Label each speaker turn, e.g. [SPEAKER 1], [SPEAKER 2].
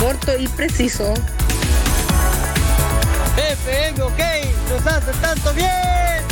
[SPEAKER 1] corto y preciso.
[SPEAKER 2] FM, ok, nos hace tanto bien.